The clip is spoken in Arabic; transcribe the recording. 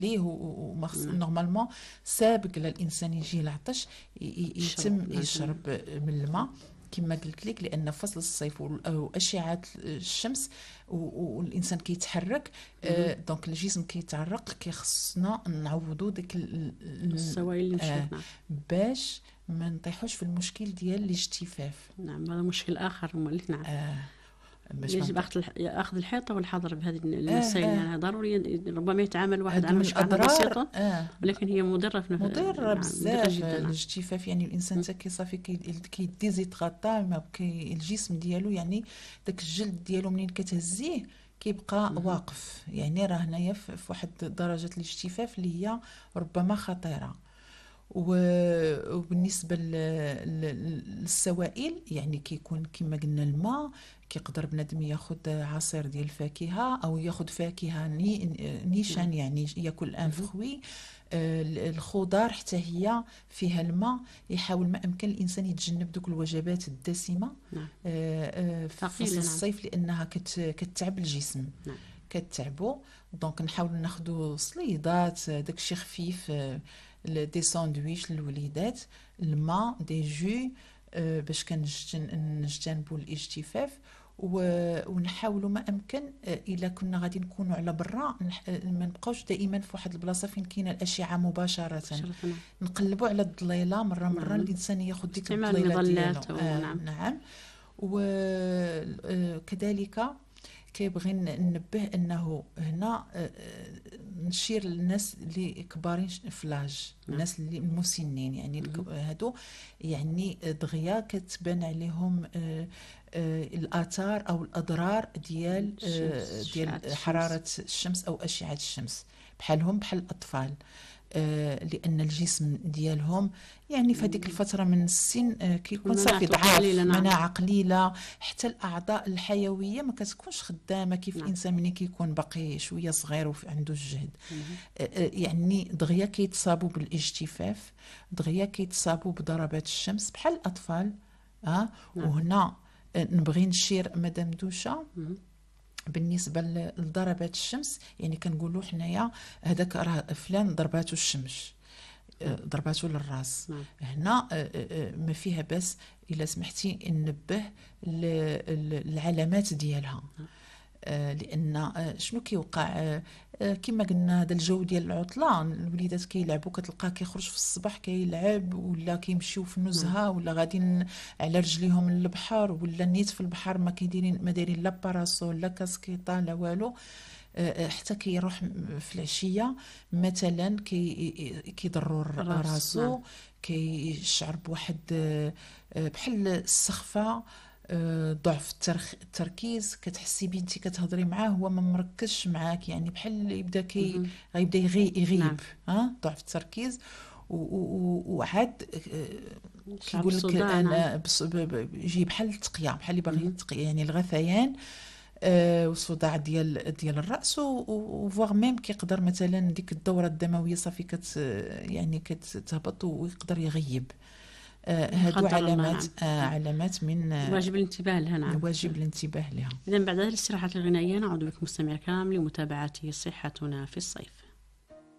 ليه نورمالمون سابق للانسان يجي العطش يتم يشرب من الماء كما قلت لك، لان فصل الصيف واشعه الشمس والانسان كيتحرك دونك الجسم كيتعرق، كيخصنا نعوضوا ديك السوائل اللي مشات باش ما نطيحوش في المشكل ديال الاجتفاف. نعم هذا مشكل اخر هما اللي نعم يجب اخذ الحيطه والحذر بهذه المسائل يعني ضروري. ربما يتعامل واحد على مشكله بسيطه ولكن هي مضره مضره بزاف الاجتفاف. يعني الانسان حتى كيصافي كيديزيتغاطا الجسم ديالو، يعني داك الجلد ديالو منين كتهزيه كيبقى واقف. يعني راه هنايا في واحد درجه الاجتفاف اللي هي ربما خطيره. وبالنسبه للسوائل يعني كيكون كما قلنا الماء، كيقدر بنادم ياخذ عصير ديال الفاكهه او ياخذ فاكهه نيشان يعني ياكل ان فروي. الخضار حتى هي فيها الماء، يحاول ما امكن الانسان يتجنب دوك الوجبات الدسمه في فصل الصيف لانها كتعب الجسم كتعبو. دونك نحاول ناخذوا صليدات داكشي خفيف، دي ساندويش للوليدات، الماء، دي جو باش كنجتنبوا الاجتفاف. ونحاولوا ما امكن الا كنا غادي نكونوا على برا ما نبقاوش دائما في واحد البلاصه فين كاينه الاشعه مباشره. نقلبوا على الظليله مره الانسان ياخذ ديك الظليله ديالو. نعم. وكذلك كيبغي ننبه انه هنا نشير للناس اللي كبارين في لاج، الناس اللي المسنين يعني هادو يعني دغيا كتبان عليهم الاثار او الاضرار ديال حراره الشمس او اشعه الشمس، بحال الاطفال. لان الجسم ديالهم يعني في هذيك الفتره من السن كيكون صافي ضعاف، مناعه قليله، حتى الاعضاء الحيويه ما كتكونش خدامه كيف الانسان ملي كيكون باقي شويه صغير وعنده الجهد. يعني دغيا كيتصابوا بالاجتفاف، دغيا كيتصابوا بضربات الشمس بحال الاطفال. وهنا نبغي نشير مدام دوشه بالنسبه لضربات الشمس. يعني كنقولوا حنايا هذاك راه فلان ضرباتو الشمس، ضرباتو للراس. هنا ما فيها بس الا سمحتي ننبه العلامات ديالها. لان شنو كيوقع كما قلنا هذا الجو ديال العطله، الوليدات كيلعبوا كتلقاه كيخرج في الصباح كيلعب ولا كيمشيو في نزهه ولا غاديين على رجليهم للبحر ولا نيت في البحر ما دايرين لا باراسول لا كاسكيطه لا والو. حتى كيروح في العشيه مثلا كيضروا راسو، كيشعر بواحد بحال السخفه، ضعف التركيز. كتحسي بنتي كتهضري معاه هو ما مركزش معاك، يعني بحال يبدا غيبدا يغيب. ضعف التركيز. وعاد كيقول لك انا يجي بحال التقيه، بحال اللي باغي يتقي، يعني الغثيان والصداع ديال الراس. وفواغ ميم كيقدر مثلا ديك الدوره الدمويه صافي يعني كتهبط ويقدر يغيب. هادو علامات علامات من واجب الانتباه لها. نعم واجب الانتباه لها. اذا بعد هذه الاستراحات الغنائيه نعود بكم مستمعينا الكرام لمتابعه صحتنا في الصيف.